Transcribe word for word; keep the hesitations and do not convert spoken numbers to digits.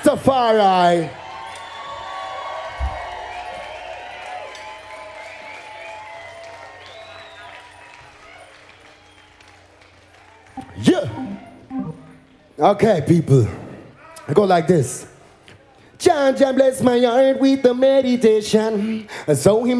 Rastafari. Yeah. Okay, people. I go like this. Jah Jah bless my heart with the meditation. So him